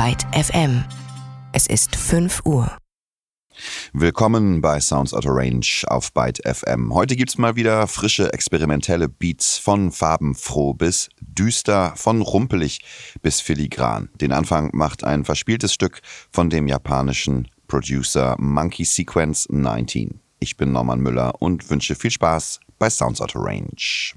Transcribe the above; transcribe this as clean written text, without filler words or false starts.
Byte FM. Es ist 5 Uhr. Willkommen bei Sounds Out of Range auf Byte FM. Heute gibt's mal wieder frische, experimentelle Beats von farbenfroh bis düster, von rumpelig bis filigran. Den Anfang macht ein verspieltes Stück von dem japanischen Producer Monkey Sequence 19. Ich bin Norman Müller und wünsche viel Spaß bei Sounds Out of Range.